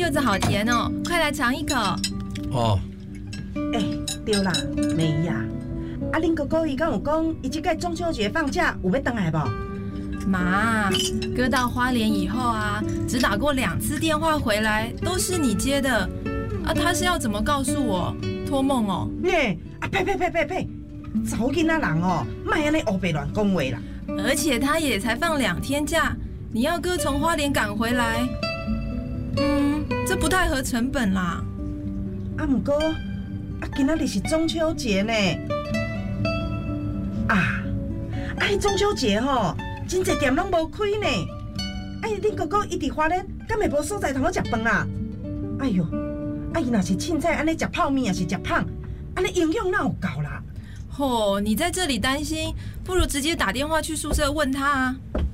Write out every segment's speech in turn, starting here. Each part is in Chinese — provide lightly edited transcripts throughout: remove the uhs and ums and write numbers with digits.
柚子好甜哦，快来尝一口。 哦， 对啦，美仪啊，恁哥哥伊敢有讲，伊即个中秋节放假有要回来无？ 妈，哥到花莲以后啊，只打过2次电话回来，都是你接的。他是要怎么告诉我？托梦哦？ 呸！查某囡仔人哦，莫安尼胡白乱讲话啦。 而且他也才放2天假，你要哥从花莲赶回来，这不太合成本啦。 不过今仔日是中秋节呢。中秋节吼，真侪店拢无开呢。恁哥哥伊伫花莲，敢会无所在通好食饭啦？哎哟，伊若是凊彩安尼食泡面，也是食胖，安尼营养哪有够啦？ 你在这里担心，不如直接打电话去宿舍问他啊。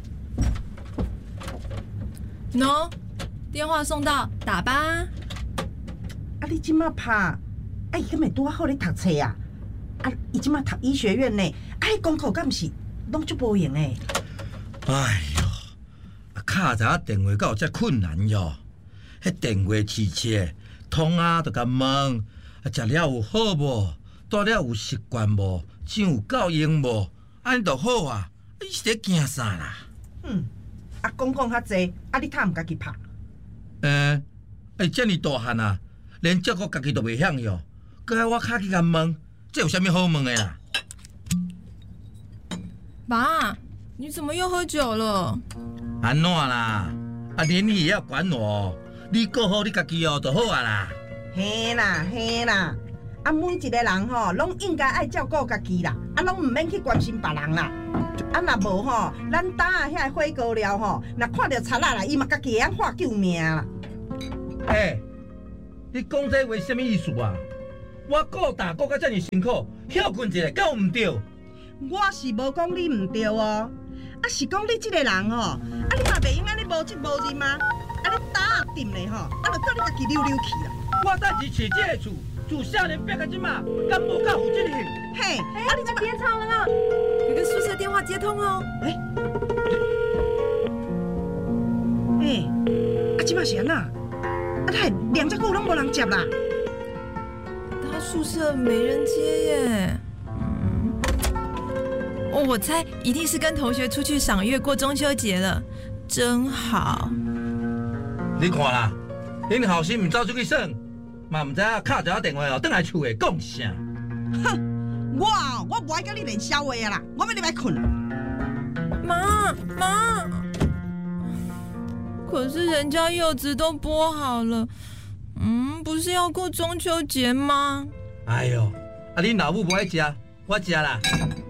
喏，电话送到，打吧。 你即马拍，伊敢会拄好咧读册啊？伊即马读医学院呢，功课敢是拢足无用诶。 哎哟，敲一下电话敢有遮困难哟？迄电话试试，通就甲问，食了有好无？住了有习惯无？上有够用无？安尼就好啊！你是咧惊啥啦？ 讲较济，你他毋家己拍？ 遮尔大汉啊，连照顾家己都袂晓哟，搁爱我敲去甲问，这有啥物好问的啦？ 爸，你怎么又喝酒了？ 安怎啦？连你也要管我？你顾好你家己就好啊啦。 嘿啦，每一个人吼，拢应该爱照顾家己啦，拢唔免去关心别人啦。若无吼，咱打遐火锅料吼，若看到贼仔啦，伊嘛家己会晓喊救命啦。 你讲这话什么意思啊？我顾大顾甲遮尔辛苦，休困一下，敢有唔对？ 我是无讲你唔对哦，是讲你这个人吼，你嘛袂用安尼无责无任啊？你打定咧吼，就叫你家己溜溜去啦。 我暂时找这个厝。住少年变到即马，敢无够负责任？ 你这别吵了啦，有个宿舍电话接通哦。 即马是安那？他2只久拢无人接啦。 他宿舍没人接耶。我猜一定是跟同学出去赏月过中秋节了，真好。 你看啦，恁后生唔走出去耍。嘛唔知啊，敲一下电话哦，转来厝会讲啥？ 我不爱跟你练笑话啦，我要入来困。 妈，可是人家柚子都剥好了，不是要过中秋节吗？ 哎呦，恁老母不爱吃，我吃啦。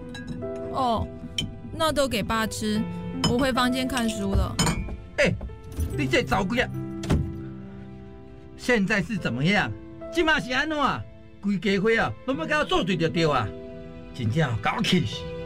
那都给爸吃，我回房间看书了。 你这糟鬼啊！现在是怎么样？即马是安怎？规家伙啊，拢要甲我作对就对啊！真正搞我气死！